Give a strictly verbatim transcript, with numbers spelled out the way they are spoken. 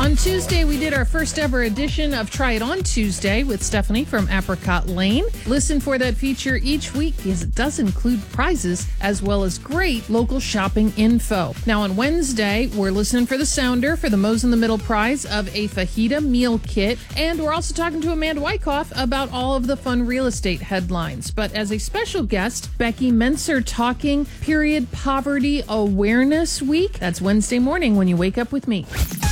On Tuesday, we did our first ever edition of Try It On Tuesday with Stephanie from Apricot Lane. Listen for that feature each week because it does include prizes as well as great local shopping info. Now on Wednesday, we're listening for the sounder for the Moe's in the Middle prize of a fajita meal kit. And we're also talking to Amanda Wyckoff about all of the fun real estate headlines. But as a special guest, Becky Mentzer talking Period Poverty Awareness Week. That's Wednesday morning when you wake up with me.